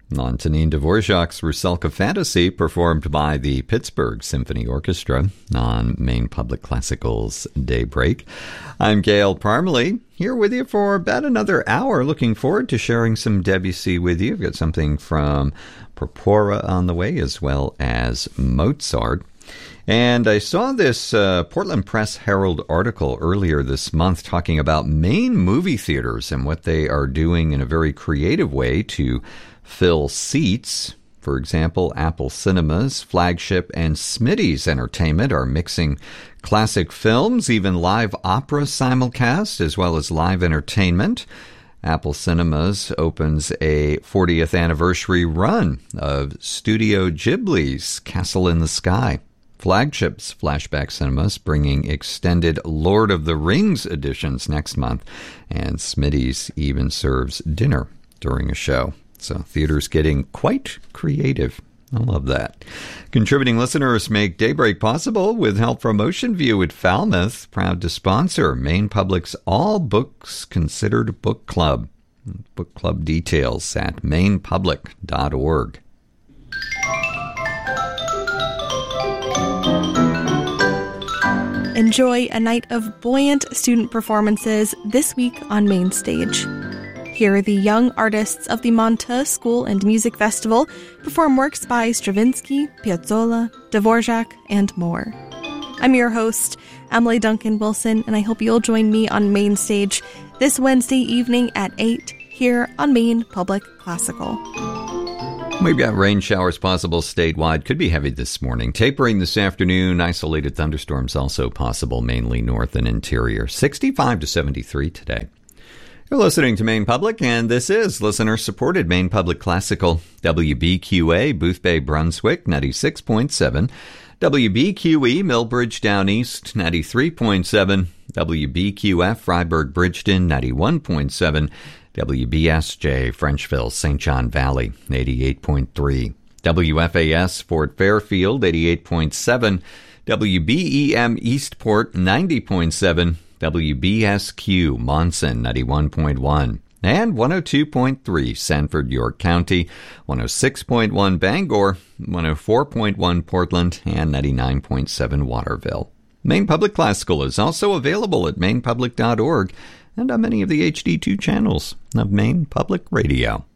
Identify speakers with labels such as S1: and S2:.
S1: Antonin Dvorak's Rusalka Fantasy, performed by the Pittsburgh Symphony Orchestra on Maine Public Classical's Daybreak. I'm Gail Parmalee, here with you for about another hour. Looking forward to sharing some Debussy with you. I've got something from Porpora on the way, as well as Mozart. And I saw this Portland Press Herald article earlier this month talking about Maine movie theaters and what they are doing in a very creative way to fill seats. For example, Apple Cinemas, Flagship, and Smitty's Entertainment are mixing classic films, even live opera simulcast, as well as live entertainment. Apple Cinemas opens a 40th anniversary run of Studio Ghibli's Castle in the Sky. Flagship's Flashback Cinemas bringing extended Lord of the Rings editions next month, and Smitty's even serves dinner during a show. So theaters getting quite creative. I love that. Contributing listeners make Daybreak possible with help from Ocean View at Falmouth, proud to sponsor Maine Public's All Books Considered Book Club. Book club details at mainepublic.org.
S2: Enjoy a night of buoyant student performances this week on Main Stage. Here, the young artists of the Monta School and Music Festival perform works by Stravinsky, Piazzolla, Dvorak, and more. I'm your host, Emily Duncan Wilson, and I hope you'll join me on Main Stage this Wednesday evening at 8 here on Maine Public Classical.
S1: We've got rain showers possible statewide. Could be heavy this morning. Tapering this afternoon. Isolated thunderstorms also possible, mainly north and interior. 65 to 73 today. You're listening to Maine Public, and this is listener-supported Maine Public Classical. WBQA, Boothbay, Brunswick, 96.7. WBQE, Millbridge, Down East, 93.7. WBQF, Freiburg, Bridgeton, 91.7. WBSJ, Frenchville, St. John Valley, 88.3. WFAS, Fort Fairfield, 88.7. WBEM, Eastport, 90.7. WBSQ, Monson, 91.1. And 102.3, Sanford, York County, 106.1, Bangor, 104.1, Portland, and 99.7, Waterville. Maine Public Classical is also available at mainepublic.org and on many of the HD2 channels of Maine Public Radio.